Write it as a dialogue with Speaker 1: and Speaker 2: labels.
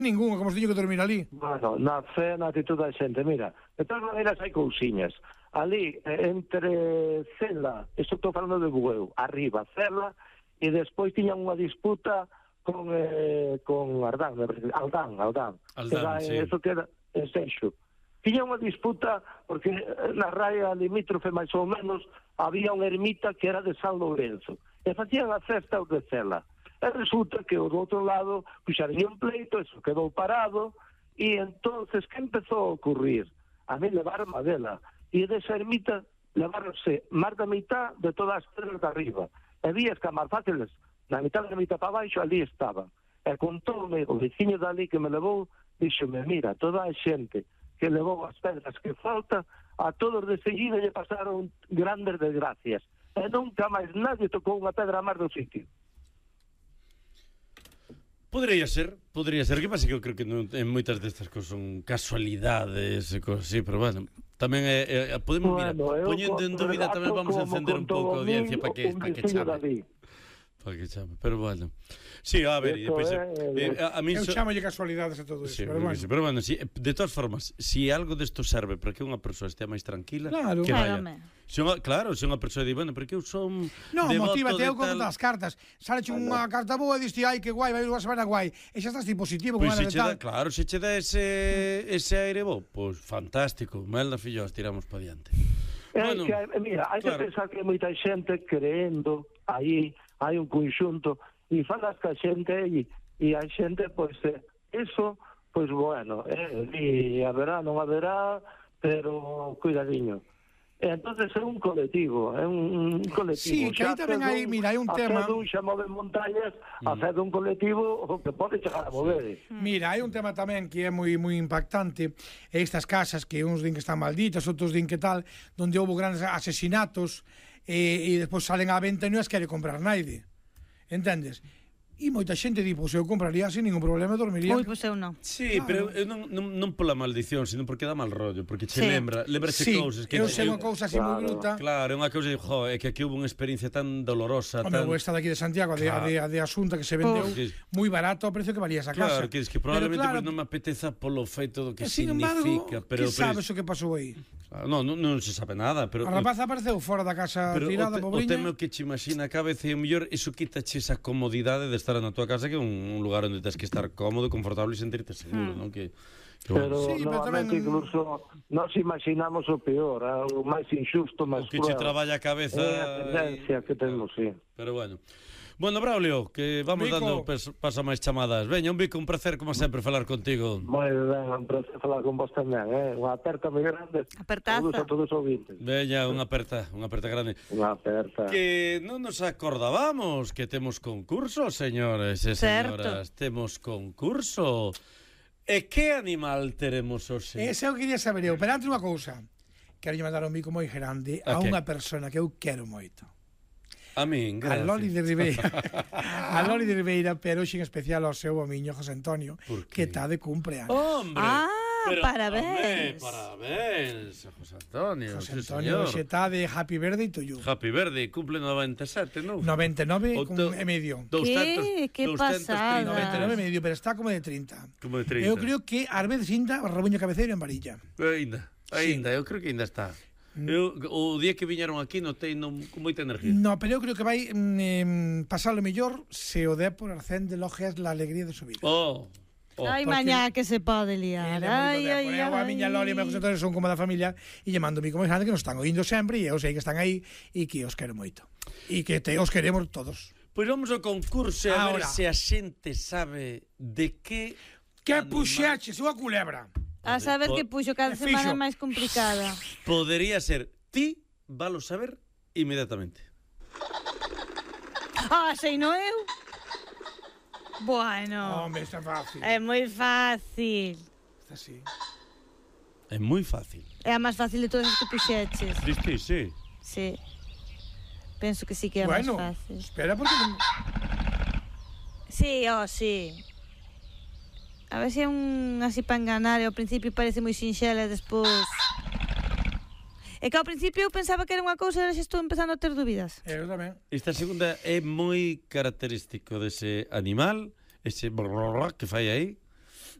Speaker 1: Ningún, como se tiño que dormir ali.
Speaker 2: Bueno, na fe, na actitud da xente, mira, de todas maneiras hai cousiñas. Ali, entre Cela, isto estou falando de Bueu, arriba, Cela, e despois tiñan unha disputa con Aldán,
Speaker 3: Sí.
Speaker 2: Eso queda en Seixo. Tiña unha disputa porque na raya limítrofe máis ou menos había unha ermita que era de San Lourenzo e facían a festa os de Cela. E resulta que o do outro lado puxaron un pleito, eso quedou parado, e entonces que empezou a ocurrir? A mí levaron a dela, e desa ermita levaronse máis da mitad de todas as pedras de arriba. E vías que a máis fáciles, na mitad da ermita para baixo, ali estaban. E contoume o veciño dali que me levou, díxome, mira, toda a xente que levou as pedras que falta, a todos de seguida lle pasaron grandes desgracias. E nunca máis nadie tocou unha pedra máis do sitio.
Speaker 3: Podría ser. Que pasa que eu creo que en moitas destas cosas son casualidades e cosas así, pero bueno, tamén podemos, mira, poñendo en dúbida tamén vamos a encender un pouco a audiencia para que chame. Para que chame, pero bueno. Sí, a ver, e depois a mí
Speaker 1: eu chamolle casualidades a todo iso, pero bueno.
Speaker 3: Pero bueno, si, de todas formas, si algo desto serve para que unha persoa estea máis tranquila,
Speaker 1: claro,
Speaker 3: que vaya. Claro, se unha persoa di, bueno, porque eu son
Speaker 1: motívate, eu conto as cartas. Saleche unha carta boa e diste, ai, que guai, vai unha semana guai. E xa estás positivo,
Speaker 3: pois se che dá, claro, se che dá ese aire bo, pois fantástico. Melda Fillós, tiramos para diante.
Speaker 2: Bueno, mira, hai que pensar que hai moita xente creendo aí, hai un conxunto e falas ca xente e a xente, pois, eso, pois, bueno, e haberá, non haberá, pero cuidadiño. Entonces é un colectivo,
Speaker 1: Sí, que aí tamén hai, mira, hai un tema.
Speaker 2: A fe dun xa move montañas, a fe dun colectivo que pode chegar a mover.
Speaker 1: Mira, hai un tema tamén que é moi impactante, estas casas que uns din que están malditas, outros din que tal, donde houve grandes asesinatos e despois salen á venta e non as quere comprar naide. Entendes? E moita xente di, pois eu compraría sin ningún problema, dormiría.
Speaker 4: Ui, pois eu non.
Speaker 3: Sí, claro. Pero eu non pola maldición, sino porque dá mal rollo, porque che lembraxe cousas que
Speaker 1: eu sei unha cousa así moi bruta.
Speaker 3: Claro, é unha cousa de, é que aquí houve unha experiencia tan dolorosa,
Speaker 1: tan... Home, esta daqui de Santiago, de Asunta, que se vendeu moi barato ao precio que valía esa casa.
Speaker 3: Claro, que probablemente non me apeteza polo feito do que significa, pero
Speaker 1: que sabes o que pasou aí?
Speaker 3: Non se sabe nada, pero
Speaker 1: a rapaza apareceu fora da casa tirada, pobriña.
Speaker 3: O tema que che imagina a cabeza e o mellor, iso quítache esa comodidade de estar na tua casa, que é un lugar onde tens que estar cómodo, confortable e sentirte seguro, non?
Speaker 2: Pero normalmente incluso nos imaginamos o peor, o máis injusto, máis
Speaker 3: cruel. O que che traballa a cabeza.
Speaker 2: É a tendencia que temos, sí.
Speaker 3: Pero bueno. Bueno, Braulio, que vamos dando paso a máis chamadas. Veña, un bico, un placer, como sempre, falar contigo.
Speaker 2: Moi ben, un placer falar con vos tamén, Unha aperta moi grande.
Speaker 4: Apertaza.
Speaker 2: Saludos a todos os ouvintes.
Speaker 3: Veña, unha aperta grande.
Speaker 2: Unha aperta.
Speaker 3: Que non nos acordábamos que temos concurso, señores e señoras. Temos concurso. E que animal teremos hoxe?
Speaker 1: Ese eu quería saber eu, pero antes unha cousa. Quero lle mandar un bico moi grande a unha persona que eu quero moito.
Speaker 3: A min, gracias.
Speaker 1: A Loli de Ribeira. A Loli de Ribeira, pero hoxe en especial ao seu amiño José Antonio, que está de cumpleaños.
Speaker 3: ¡Hombre!
Speaker 4: Parabéns.
Speaker 3: Parabéns, José Antonio.
Speaker 1: José Antonio, hoxe está de Happy Birthday to you.
Speaker 3: Happy Birthday, cumple 97, non?
Speaker 1: 99 e medio.
Speaker 4: Que pasada.
Speaker 1: 99 e medio, pero está como de 30.
Speaker 3: Como de 30.
Speaker 1: Eu creo que ás veces ainda rabuño cabeceiro en varilla.
Speaker 3: Ainda, eu creo que ainda está. Eu, o día que viñeron aquí notei con moita energía.
Speaker 1: No, pero eu creo que vai pasar lo mellor se o Dépor ascende loges la alegría de su vida.
Speaker 4: Ai, mañá que se pode liar. Ai.
Speaker 1: A miña Loli e meus sectores son como da familia e lle mando mi como grande que nos están oindo sempre e eu sei que están aí e que os quero moito. E que os queremos todos.
Speaker 3: Pois vamos ao concurso a ver se a xente sabe de que...
Speaker 1: Que puxeches unha culebra.
Speaker 4: A saber que puxo cada semana máis complicada.
Speaker 3: Podería ser ti, valo saber inmediatamente.
Speaker 4: Sei no eu. Bueno.
Speaker 1: Home, está fácil.
Speaker 4: É moi fácil.
Speaker 1: Está así.
Speaker 3: É moi fácil.
Speaker 4: É a máis fácil de todas as que puxeches.
Speaker 3: Diste, sí.
Speaker 4: Sí. Penso que sí que é máis fácil.
Speaker 1: Espera, porque...
Speaker 4: Sí, sí. A ver se é un así para enganar e ao principio parece moi sinxela e despois... É que ao principio eu pensaba que era unha cousa e xa estou empezando a ter dúbidas.
Speaker 1: Eu tamén.
Speaker 3: Esta segunda é moi característico dese animal, ese brrrr que fai aí.